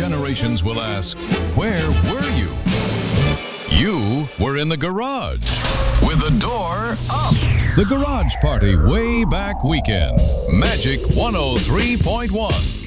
generations will ask, where were you? You were in the garage with the door up. The Garage Party Way Back Weekend. Magic 103.1.